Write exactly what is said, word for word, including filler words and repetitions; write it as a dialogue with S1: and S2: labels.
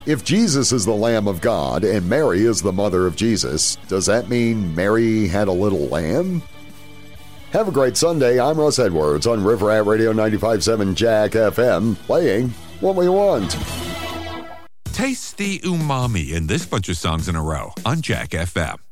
S1: If Jesus is the Lamb of God and Mary is the mother of Jesus, does that mean Mary had a little lamb? Have a great Sunday. I'm Russ Edwards on River Rat Radio ninety-five point seven Jack F M, playing what we want.
S2: Taste the umami in this bunch of songs in a row on Jack F M.